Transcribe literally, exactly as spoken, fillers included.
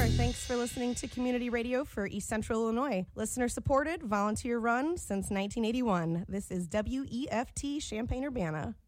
are. Thanks for listening to Community Radio for East Central Illinois. Listener supported, volunteer run since nineteen eighty-one. This is W E F T Champaign-Urbana.